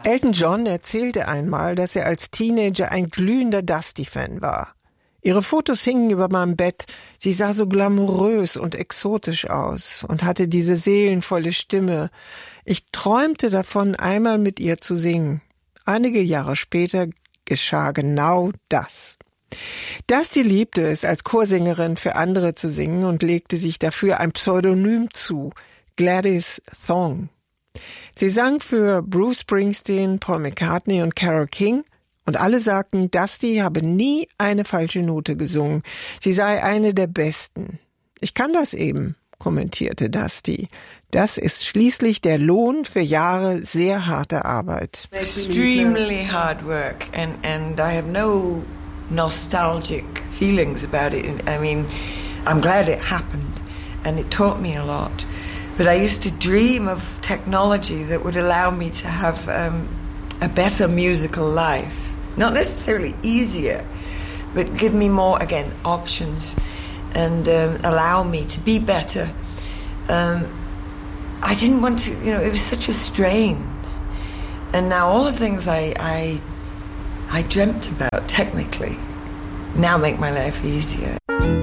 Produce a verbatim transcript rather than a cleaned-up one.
Elton John erzählte einmal, dass er als Teenager ein glühender Dusty-Fan war. Ihre Fotos hingen über meinem Bett. Sie sah so glamourös und exotisch aus und hatte diese seelenvolle Stimme. Ich träumte davon, einmal mit ihr zu singen. Einige Jahre später geschah genau das. Dusty liebte es, als Chorsängerin für andere zu singen und legte sich dafür ein Pseudonym zu, Gladys Thong. Sie sang für Bruce Springsteen, Paul McCartney und Carole King und alle sagten, Dusty habe nie eine falsche Note gesungen. Sie sei eine der Besten. Ich kann das eben, kommentierte Dusty. Das ist schließlich der Lohn für Jahre sehr harter Arbeit. Extremely hard work and, and I have no nostalgic feelings about it. I mean, I'm glad it happened and it taught me a lot. But I used to dream of technology that would allow me to have um, a better musical life. Not necessarily easier, but give me more, again, options and um, allow me to be better. Um, I didn't want to, you know, it was such a strain. And now all the things I, I, I dreamt about technically now make my life easier.